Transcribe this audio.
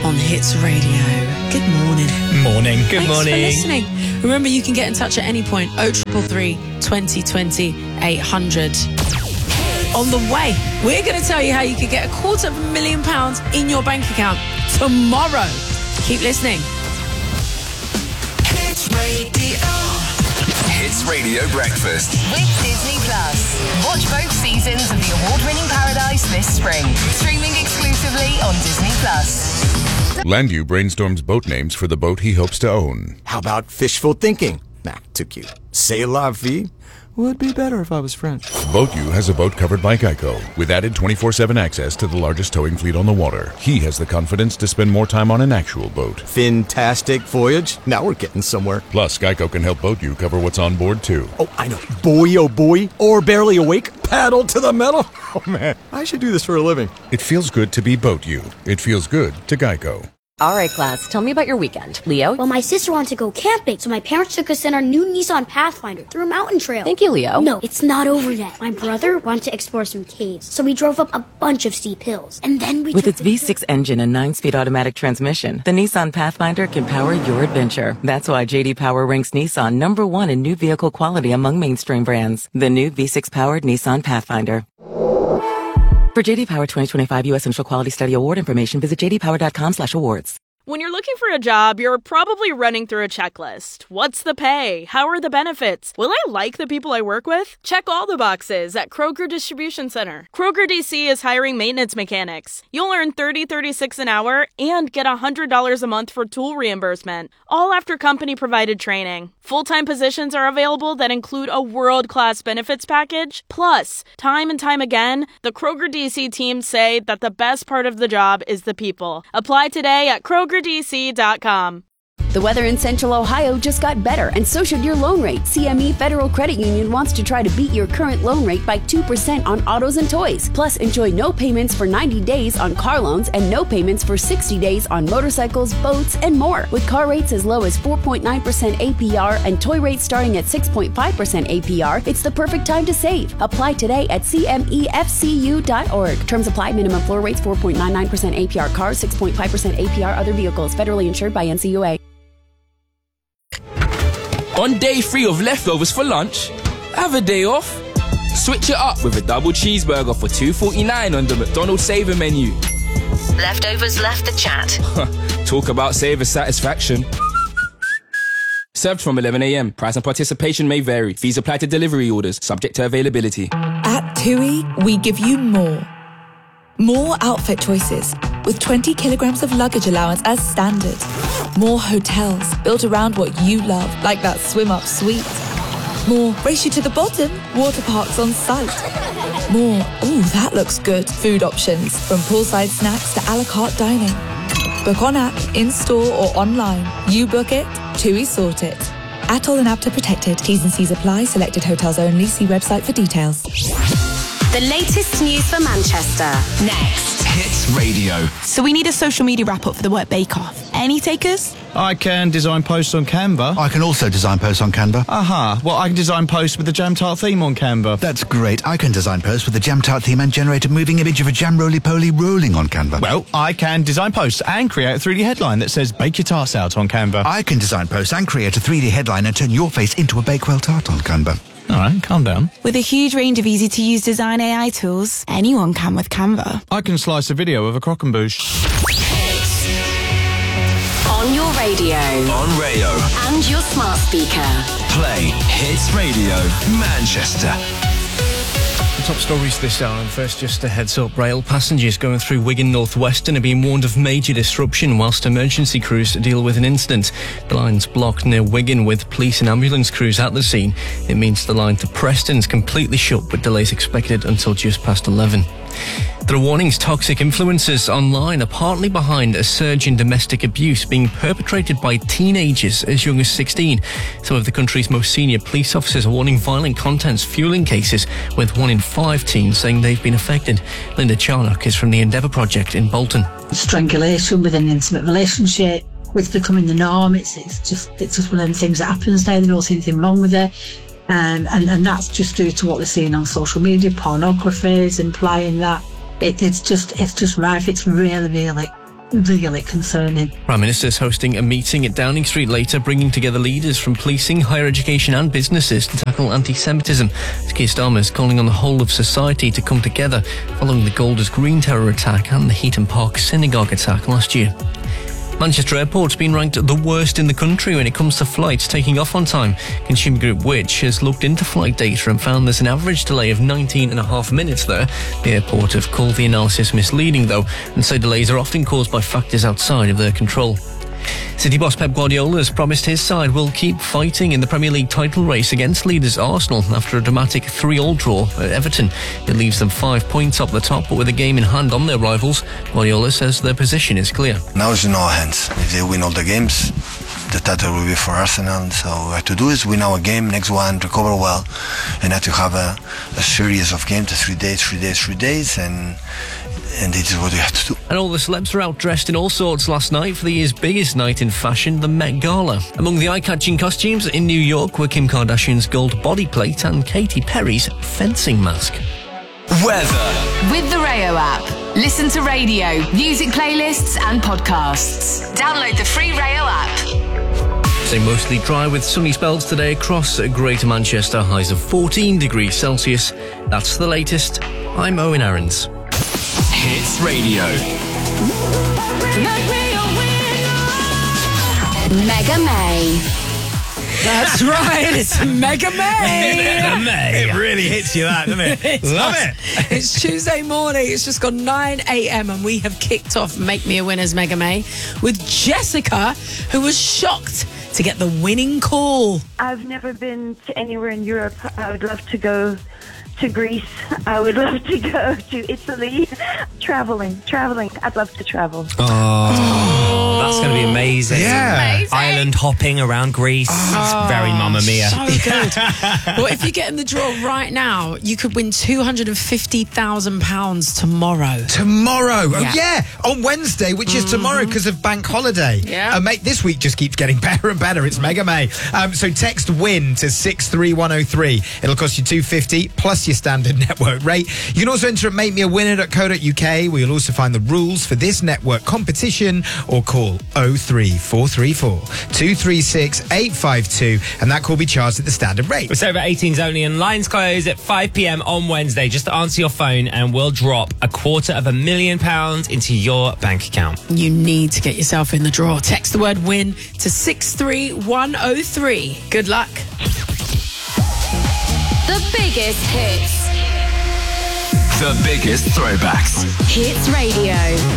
on Hits Radio. Good morning. Morning. Good Thanks morning. for listening. Remember, you can get in touch at any point. 0333 2020 800. On the way, we're going to tell you how you could get £250,000 in your bank account tomorrow. Keep listening. Hits Radio. Hits Radio Breakfast. With Disney Plus. Watch both seasons of the award-winning Paradise this spring. Streaming exclusively on Disney Plus. Landu brainstorms boat names for the boat he hopes to own. How about fishful thinking? Nah, too cute. C'est la vie would be better if I was French. BoatU has a boat covered by Geico, with added 24/7 access to the largest towing fleet on the water. He has the confidence to spend more time on an actual boat. Fantastic voyage. Now we're getting somewhere. Plus, Geico can help BoatU cover what's on board, too. Oh, I know. Boy, oh boy. Or barely awake. Paddle to the metal. Oh, man. I should do this for a living. It feels good to be BoatU. It feels good to Geico. All right, class, tell me about your weekend. Leo? Well, my sister wanted to go camping, so my parents took us in our new Nissan Pathfinder through a mountain trail. Thank you, Leo. No, it's not over yet. My brother wanted to explore some caves, so we drove up a bunch of steep hills. And then we With its V6 engine and 9-speed automatic transmission, the Nissan Pathfinder can power your adventure. That's why J.D. Power ranks Nissan #1 in new vehicle quality among mainstream brands. The new V6-powered Nissan Pathfinder. For J.D. Power 2025 U.S. Central Quality Study Award information, visit jdpower.com/awards. When you're looking for a job, you're probably running through a checklist. What's the pay? How are the benefits? Will I like the people I work with? Check all the boxes at Kroger Distribution Center. Kroger DC is hiring maintenance mechanics. You'll earn $30.36 an hour and get $100 a month for tool reimbursement, all after company-provided training. Full-time positions are available that include a world-class benefits package. Plus, time and time again, the Kroger DC team say that the best part of the job is the people. Apply today at KrogerDC.com. The weather in Central Ohio just got better, and so should your loan rate. CME Federal Credit Union wants to try to beat your current loan rate by 2% on autos and toys. Plus, enjoy no payments for 90 days on car loans and no payments for 60 days on motorcycles, boats, and more. With car rates as low as 4.9% APR and toy rates starting at 6.5% APR, it's the perfect time to save. Apply today at CMEFCU.org. Terms apply. Minimum floor rates 4.99% APR cars, 6.5% APR other vehicles. Federally insured by NCUA. On day 3 of leftovers for lunch, have a day off. Switch it up with a double cheeseburger for $2.49 on the McDonald's Saver menu. Leftovers left the chat. Talk about Saver satisfaction. Served from 11 a.m. Price and participation may vary. Fees apply to delivery orders, subject to availability. At TUI, we give you more. More outfit choices, with 20 kilograms of luggage allowance as standard. More hotels built around what you love, like that swim-up suite. More race you to the bottom, water parks on site. More, ooh, that looks good, food options, from poolside snacks to a la carte dining. Book on app, in-store or online. You book it, TUI sort it. ATOL and APTA protected. T's and C's apply. Selected hotels only. See website for details. The latest news for Manchester. Next. Hits Radio. So we need a social media wrap-up for the Work Bake-Off. Any takers? I can design posts on Canva. I can also design posts on Canva. Aha. Well, I can design posts with the Jam Tart theme on Canva. That's great. I can design posts with the Jam Tart theme and generate a moving image of a jam roly-poly rolling on Canva. Well, I can design posts and create a 3D headline that says bake your tarts out on Canva. I can design posts and create a 3D headline and turn your face into a Bakewell tart on Canva. All right, calm down. With a huge range of easy-to-use design AI tools, anyone can with Canva. I can slice a video of a croquembouche. On your radio. On Rayo. And your smart speaker. Play Hits Radio Manchester. The top stories this hour, and first just a heads up. Rail passengers going through Wigan North Western are being warned of major disruption whilst emergency crews deal with an incident. The line's blocked near Wigan with police and ambulance crews at the scene. It means the line to Preston's completely shut with delays expected until just past 11. There are warnings toxic influencers online are partly behind a surge in domestic abuse being perpetrated by teenagers as young as 16. Some of the country's most senior police officers are warning violent content's fueling cases, with 1 in 5 teens saying they've been affected. Linda Charnock is from the Endeavour Project in Bolton. Strangulation within an intimate relationship, it's becoming the norm. It's just one of them things that happens now. They don't see anything wrong with it. And that's just due to what they're seeing on social media. Pornography is implying that it's just rife. It's really, really really concerning. Prime Minister's hosting a meeting at Downing Street later, bringing together leaders from policing, higher education and businesses to tackle anti-Semitism. Keir Starmer is calling on the whole of society to come together following the Golders Green terror attack and the Heaton Park synagogue attack last year. Manchester Airport's been ranked the worst in the country when it comes to flights taking off on time. Consumer Group Which has looked into flight data and found there's an average delay of 19.5 minutes there. The airport have called the analysis misleading, though, and say delays are often caused by factors outside of their control. City boss Pep Guardiola has promised his side will keep fighting in the Premier League title race against leaders Arsenal after a dramatic 3-3 draw at Everton. It leaves them 5 points up the top, but with a game in hand on their rivals, Guardiola says their position is clear. Now it's in our hands. If they win all the games, the title will be for Arsenal. So what we have to do is win our game, next one, recover well, and have to have a series of games, 3 days, and this is what we have to do. And all the celebs were out dressed in all sorts last night for the year's biggest night in fashion, the Met Gala. Among the eye-catching costumes in New York were Kim Kardashian's gold body plate and Katy Perry's fencing mask. Weather. With the Rayo app, listen to radio, music playlists and podcasts. Download the free Rayo app. Stay mostly dry with sunny spells today across Greater Manchester, highs of 14 degrees Celsius. That's the latest. I'm Owen Aarons. Hits Radio. Mega May. That's right, it's Mega May. It really hits you, that, doesn't it? Love it. It's Tuesday morning. It's just gone 9 a.m. and we have kicked off Make Me a Winner's Mega May with Jessica, who was shocked to get the winning call. I've never been to anywhere in Europe. I would love to go to Greece. I would love to go to Italy. Traveling. I'd love to travel. Oh, that's going to be amazing. Yeah. Amazing. Island hopping around Greece. It's very Mamma Mia. So good. Well, if you get in the draw right now, you could win £250,000 tomorrow. Tomorrow? Oh, yeah. On Wednesday, which is tomorrow because of bank holiday. Yeah. Mate, this week just keeps getting better and better. It's Mega May. So text WIN to 63103. It'll cost you $250 plus your standard network rate. You can also enter at makemeawinner.co.uk, where you'll also find the rules for this network competition, or call 03434 236 852, and that call will be charged at the standard rate. It's over 18s only, and lines close at 5 p.m. on Wednesday. Just answer your phone and we'll drop £250,000 into your bank account. You need to get yourself in the draw. Text the word WIN to 63103. Good luck. The biggest hits. The biggest throwbacks. Hits Radio.